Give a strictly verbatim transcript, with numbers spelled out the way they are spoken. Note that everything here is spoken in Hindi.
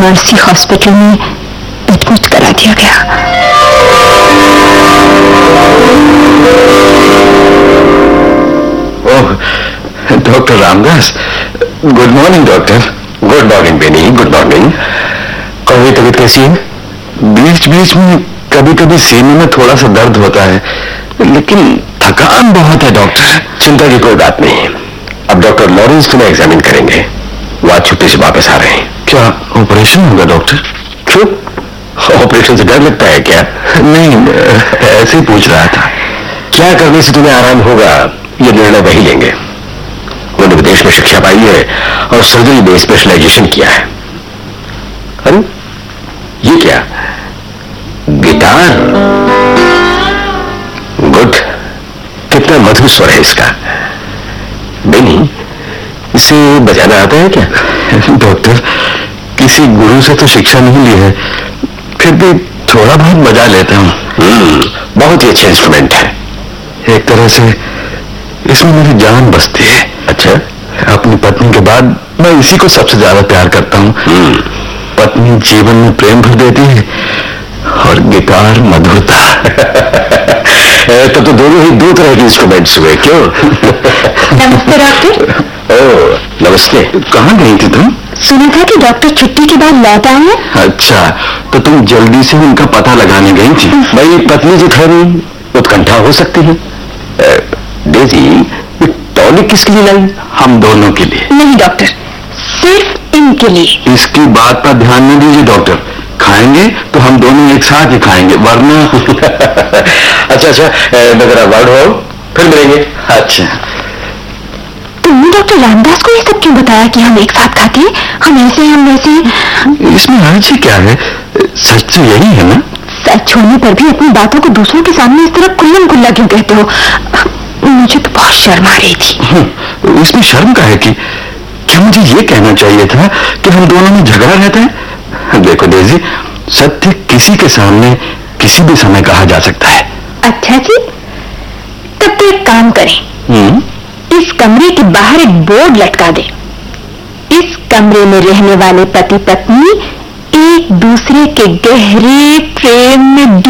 मर्सी हॉस्पिटल में पूछ करा दिया गया। ओह, doctor Ramdas, good morning doctor. Good morning Beni, good morning. कौन तबीयत कैसी है? बीच बीच में कभी कभी सीने में थोड़ा सा दर्द होता है, लेकिन थकान बहुत है डॉक्टर। चिंता की कोई बात नहीं है। अब डॉक्टर लॉरेंस तुम्हें एग्जामिन करेंगे। वो आज छुट्टी से वापस आ रहे हैं। क्या ऑपरेशन होगा डॉक्टर? क्यों, ऑपरेशन से डर लगता है क्या? नहीं, ऐसे ही पूछ रहा था। क्या करने से तुम्हें आराम होगा, ये निर्णय वही लेंगे। उन्होंने विदेश में शिक्षा पाई है और सर्जरी में स्पेशलाइजेशन किया है। अरे ये क्या, गिटार? गुड, कितना मधुर स्वर है इसका। बेनी, इसे बजाना आता है क्या? डॉक्टर, किसी गुरु से तो शिक्षा नहीं ली है, फिर भी थोड़ा बहुत बजा लेता हूँ। हम्म, बहुत ही अच्छा इंस्ट्रूमेंट है। एक तरह से इसमें मेरी जान बसती है। अच्छा, अपनी पत्नी के बाद मैं इसी को सबसे ज्यादा प्यार करता हूँ। पत्नी जीवन में प्रेम भर देती है और गिटार मधुरता। तब तो दोनों ही दो तरह के इंस्ट्रूमेंट्स हुए, क्यों? नमस्ते डॉक्टर। ओह, नमस्ते। कहाँ गई थी तुम? सुना था कि डॉक्टर छुट्टी के बाद लौट आए हैं। अच्छा, तो तुम जल्दी से उनका पता लगाने गई थी। भाई पत्नी जो थोड़ी उत्कंठा हो सकती है। डेजी, टॉनिक किसके लिए लाई? हम दोनों के लिए। नहीं डॉक्टर, सिर्फ इनके लिए। इसकी बात पर ध्यान नहीं दीजिए डॉक्टर। खाएंगे तो हम दोनों एक साथ ही खाएंगे, वरना अच्छा अच्छा, मैं जरा वर्ड हो, फिर मिलेंगे। अच्छा, तुमने डॉक्टर रामदास को ये सब क्यों बताया कि हम एक साथ खाते हैं? हम ऐसे हम वैसे। इसमें हर्ज क्या है? सच तो यही है ना? सच होने पर भी अपनी बातों को दूसरों के सामने इस तरह खुल्लम खुल्ला क्यों कहते हो? मुझे तो बहुत शर्म आ रही थी। इसमें शर्म का है कि क्या मुझे ये कहना चाहिए था कि हम दोनों में झगड़ा रहता है? देखो डेजी, सत्य किसी के सामने किसी भी समय कहा जा सकता है। अच्छा जी, तब तो एक काम करें। हम्म, इस कमरे के बाहर एक बोर्ड लटका दे। इस कमरे में रहने वाले पति पत्नी एक दूसरे के गहरे प्रेम में